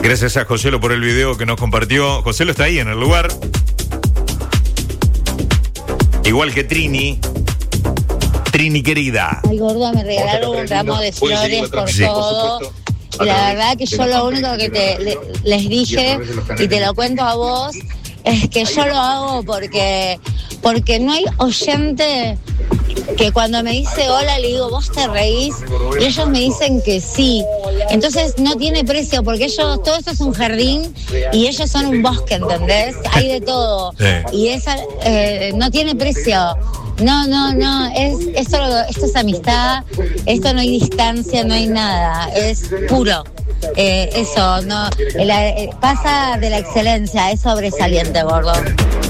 Gracias a Joselo por el video que nos compartió. Joselo está ahí en el lugar. Igual que Trini. Trini querida. Ay, gordo, me regalaron un ramo de flores por todo. Y la verdad que yo lo único que les dije, y te lo cuento a vos, es que yo lo hago porque no hay oyente que cuando me dice hola le digo ¿vos te reís? Y ellos me dicen que sí. Entonces no tiene precio porque ellos, todo esto es un jardín y ellos son un bosque, ¿entendés? Hay de todo. Y esa no tiene precio. No, esto es amistad, esto no hay distancia, no hay nada, es puro. Eso, no, pasa de la excelencia, es sobresaliente, gordo.